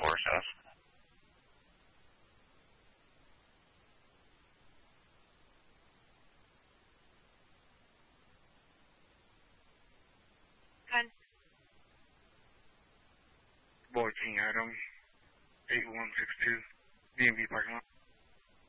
Forest House. Boy King Adam, 8162, DMV parking lot.